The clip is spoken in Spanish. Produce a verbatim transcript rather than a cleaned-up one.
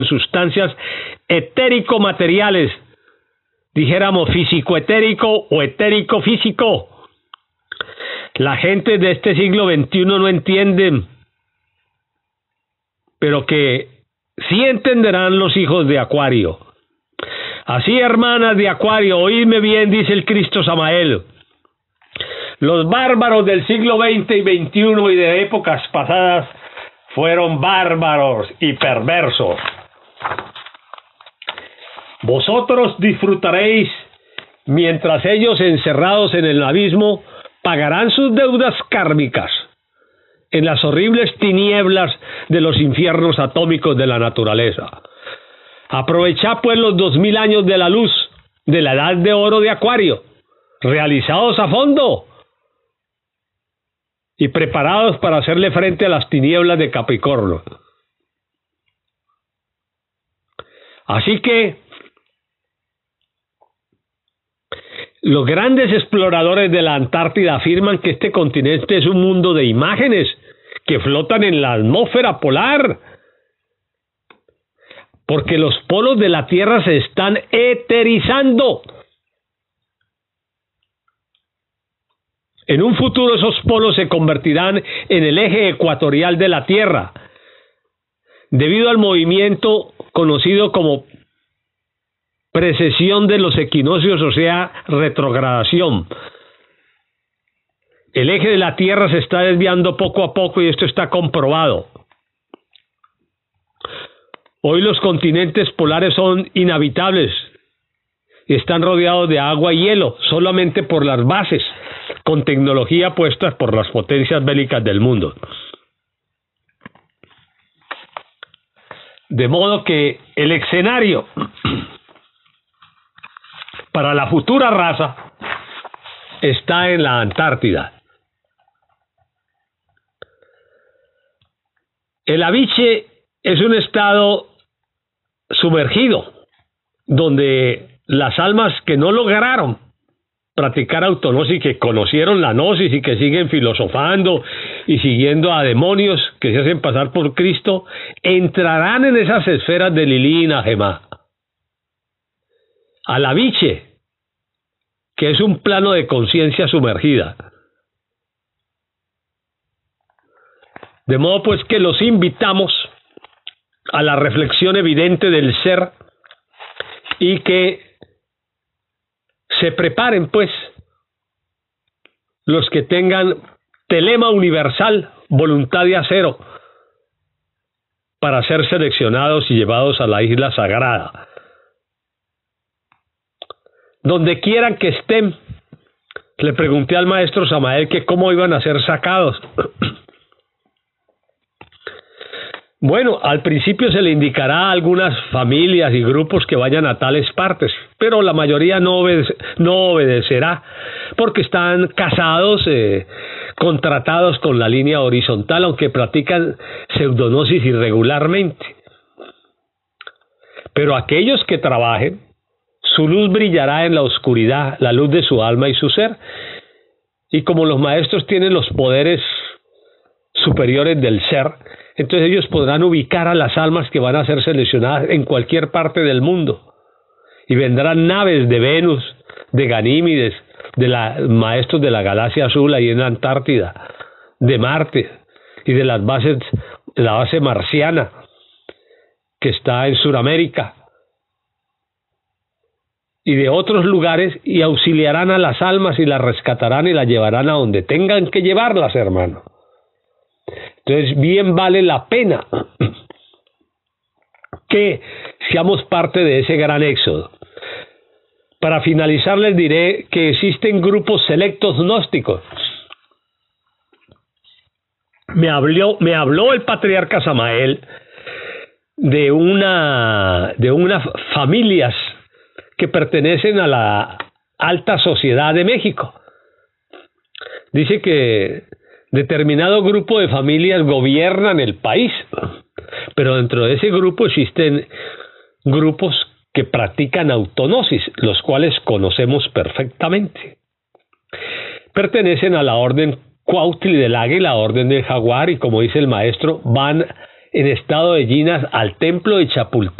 sustancias etérico-materiales, dijéramos físico-etérico o etérico-físico. La gente de este siglo veintiuno no entiende, pero que sí entenderán los hijos de Acuario. Así, hermanas de Acuario, oídme bien, dice el Cristo Samael. Los bárbaros del siglo veinte y veintiuno y de épocas pasadas fueron bárbaros y perversos. Vosotros disfrutaréis mientras ellos, encerrados en el abismo, pagarán sus deudas kármicas en las horribles tinieblas de los infiernos atómicos de la naturaleza. Aprovechad pues los dos mil años de la luz de la edad de oro de Acuario, realizados a fondo y preparados para hacerle frente a las tinieblas de Capricornio. Así que los grandes exploradores de la Antártida afirman que este continente es un mundo de imágenes que flotan en la atmósfera polar, porque los polos de la Tierra se están eterizando. En un futuro esos polos se convertirán en el eje ecuatorial de la Tierra, debido al movimiento conocido como precesión de los equinoccios, o sea, retrogradación. El eje de la Tierra se está desviando poco a poco y esto está comprobado. Hoy los continentes polares son inhabitables y están rodeados de agua y hielo, solamente por las bases, con tecnología puesta por las potencias bélicas del mundo. De modo que el escenario para la futura raza está en la Antártida. El Aviche es un estado sumergido, donde las almas que no lograron practicar autognosis, que conocieron la gnosis y que siguen filosofando y siguiendo a demonios que se hacen pasar por Cristo, entrarán en esas esferas de Lilí y Najemá. Al Aviche, que es un plano de conciencia sumergida. De modo pues que los invitamos a la reflexión evidente del ser y que se preparen pues los que tengan telema universal, voluntad de acero, para ser seleccionados y llevados a la isla sagrada. Donde quieran que estén, le pregunté al maestro Samael que cómo iban a ser sacados. Bueno, al principio se le indicará a algunas familias y grupos que vayan a tales partes, pero la mayoría no, obede- no obedecerá, porque están casados, eh, contratados con la línea horizontal, aunque practican pseudognosis irregularmente. Pero aquellos que trabajen, su luz brillará en la oscuridad, la luz de su alma y su ser. Y como los maestros tienen los poderes superiores del ser, entonces ellos podrán ubicar a las almas que van a ser seleccionadas en cualquier parte del mundo. Y vendrán naves de Venus, de Ganímedes, de la, maestros de la galaxia azul ahí en la Antártida, de Marte y de las bases, de la base marciana que está en Sudamérica y de otros lugares, y auxiliarán a las almas y las rescatarán y las llevarán a donde tengan que llevarlas, hermano. Entonces bien vale la pena que seamos parte de ese gran éxodo. Para finalizar les diré que existen grupos selectos gnósticos. Me habló, me habló el patriarca Samael de una de unas familias que pertenecen a la alta sociedad de México. Dice que determinado grupo de familias gobiernan el país, pero dentro de ese grupo existen grupos que practican autognosis, los cuales conocemos perfectamente. Pertenecen a la orden Cuautli del Águila, la orden del Jaguar, y como dice el maestro, van en estado de Ginas al templo de Chapultepec